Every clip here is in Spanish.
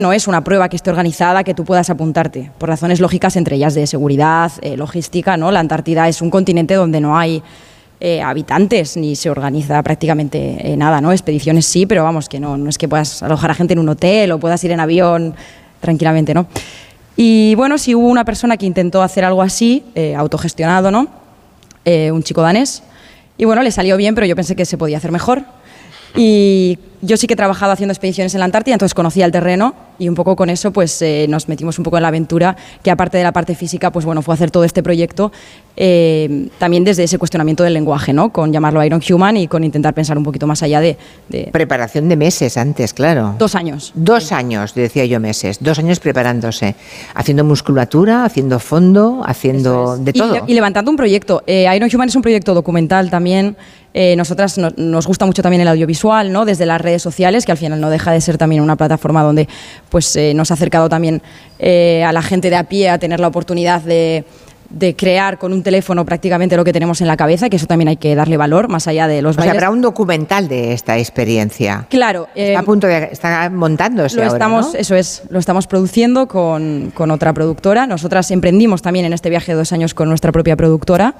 no es una prueba que esté organizada, que tú puedas apuntarte, por razones lógicas, entre ellas de seguridad, logística, ¿no? La Antártida es un continente donde no hay habitantes, ni se organiza prácticamente nada, ¿no? Expediciones sí, pero vamos, que no es que puedas alojar a gente en un hotel o puedas ir en avión tranquilamente, ¿no? Y bueno, sí hubo una persona que intentó hacer algo así, autogestionado, ¿no? Un chico danés, y bueno, le salió bien, pero yo pensé que se podía hacer mejor. Y yo sí que he trabajado haciendo expediciones en la Antártida, entonces conocía el terreno y un poco con eso pues nos metimos un poco en la aventura, que aparte de la parte física, pues bueno, fue hacer todo este proyecto también desde ese cuestionamiento del lenguaje, ¿no? Con llamarlo Iron Human y con intentar pensar un poquito más allá de... Preparación de meses antes, claro. 2 años. 2 años, decía yo meses, 2 años preparándose, haciendo musculatura, haciendo fondo, haciendo de todo. Y levantando un proyecto. Iron Human es un proyecto documental también. Nosotras nos gusta mucho también el audiovisual, ¿no? Desde las redes sociales, que al final no deja de ser también una plataforma donde pues, nos ha acercado también a la gente de a pie a tener la oportunidad de crear con un teléfono prácticamente lo que tenemos en la cabeza, que eso también hay que darle valor, más allá de los bailes. O sea, habrá un documental de esta experiencia. Claro. Está montándose ahora, ¿no? Eso es, lo estamos produciendo con otra productora. Nosotras emprendimos también en este viaje de 2 años con nuestra propia productora.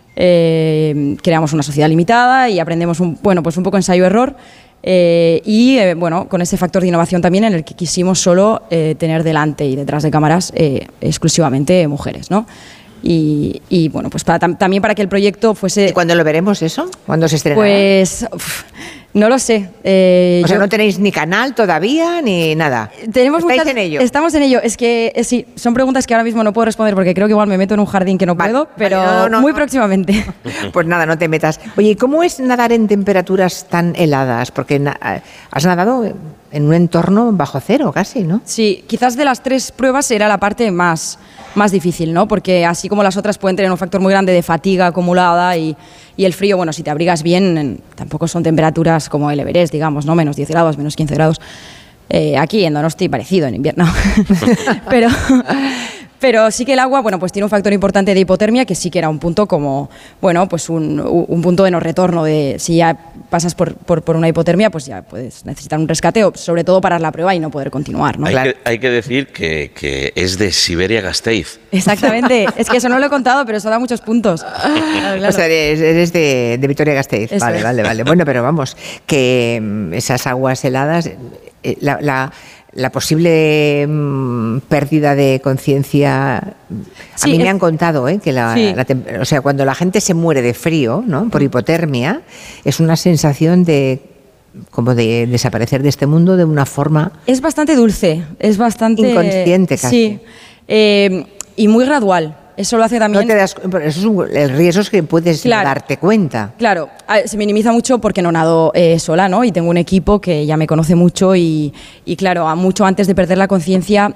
Creamos una sociedad limitada y aprendemos un poco ensayo-error con ese factor de innovación también en el que quisimos solo tener delante y detrás de cámaras exclusivamente mujeres, ¿no? Y bueno, pues también para que el proyecto fuese... ¿Y cuándo lo veremos eso? ¿Cuándo se estrenará? Pues no lo sé. O sea, no tenéis ni canal todavía ni nada. ¿Estáis en ello? Estamos en ello. Es que sí, son preguntas que ahora mismo no puedo responder porque creo que igual me meto en un jardín que no puedo, pero muy próximamente. Pues nada, no te metas. Oye, ¿cómo es nadar en temperaturas tan heladas? Porque has nadado en un entorno bajo cero casi, ¿no? Sí, quizás de las 3 pruebas era la parte más difícil, ¿no? Porque así como las otras pueden tener un factor muy grande de fatiga acumulada y el frío, bueno, si te abrigas bien, tampoco son temperaturas como el Everest, digamos, ¿no? Menos 10 grados, menos 15 grados. Aquí en Donosti parecido en invierno. Pero sí que el agua, bueno, pues tiene un factor importante de hipotermia, que sí que era un punto como, bueno, pues un punto de no retorno, de si ya pasas por una hipotermia, pues ya puedes necesitar un rescate, o sobre todo parar la prueba y no poder continuar, ¿no? Hay que decir que es de Siberia-Gasteiz. Exactamente, es que eso no lo he contado, pero eso da muchos puntos. Claro. O sea, eres de Vitoria-Gasteiz. Eso Vale. Bueno, pero vamos, que esas aguas heladas, la posible pérdida de conciencia, a mí me han contado que o sea, cuando la gente se muere de frío, ¿no? Por hipotermia, es una sensación como de desaparecer de este mundo de una forma... Es bastante dulce, es bastante... inconsciente casi. Sí, y muy gradual. Eso lo hace también... el riesgo es que puedes darte cuenta. Claro, se minimiza mucho porque no nado sola, ¿no? Y tengo un equipo que ya me conoce mucho y claro, mucho antes de perder la conciencia,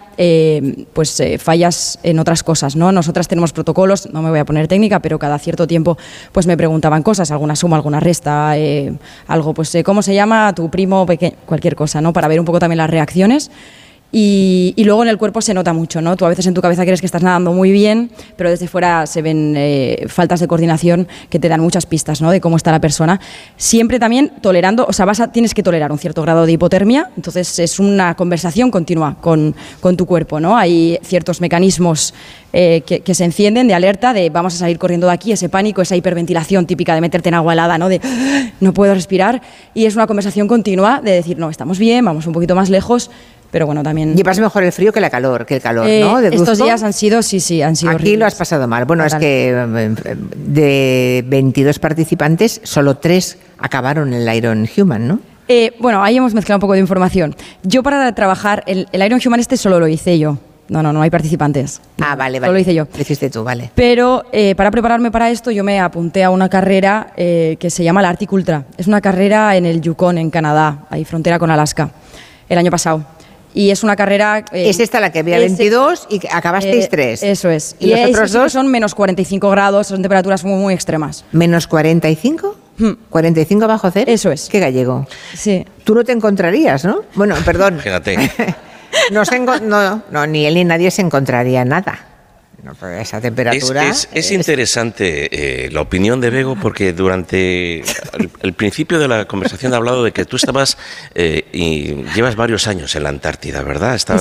fallas en otras cosas, ¿no? Nosotras tenemos protocolos, no me voy a poner técnica, pero cada cierto tiempo pues me preguntaban cosas, alguna suma, alguna resta, algo, pues ¿cómo se llama tu primo pequeño? Cualquier cosa, ¿no? Para ver un poco también las reacciones. Y luego en el cuerpo se nota mucho, ¿no? Tú a veces en tu cabeza crees que estás nadando muy bien, pero desde fuera se ven faltas de coordinación que te dan muchas pistas, ¿no? De cómo está la persona. Siempre también tolerando, o sea, tienes que tolerar un cierto grado de hipotermia, entonces es una conversación continua con tu cuerpo, ¿no? Hay ciertos mecanismos que se encienden de alerta, de vamos a salir corriendo de aquí, ese pánico, esa hiperventilación típica de meterte en agua helada, ¿no? De no puedo respirar, y es una conversación continua de decir, no, estamos bien, vamos un poquito más lejos. Pero bueno, también... Llevas mejor el frío que el calor, ¿no? Estos días han sido Aquí horribles. lo has pasado mal. Bueno, total. Es que de 22 participantes, solo 3 acabaron el Iron Human, ¿no? Bueno, ahí hemos mezclado un poco de información. Yo para trabajar, el Iron Human solo lo hice yo. No hay participantes. Vale. Solo lo hice yo. Lo hiciste tú, vale. Pero para prepararme para esto yo me apunté a una carrera que se llama la Arctic Ultra. Es una carrera en el Yukon, en Canadá, ahí frontera con Alaska, el año pasado. Y es una carrera... es esta la que había 22 y acabasteis 3. Eso es. ¿Y los otros 2? Son menos 45 grados, son temperaturas muy, muy extremas. ¿Menos 45? ¿45 bajo cero? Eso es. Qué gallego. Sí. Tú no te encontrarías, ¿no? Bueno, perdón. Fíjate. No, ni él ni nadie se encontraría nada. No, pero esa temperatura... Es interesante la opinión de Bego, porque durante el principio de la conversación ha hablado de que tú estabas y llevas varios años en la Antártida, ¿verdad?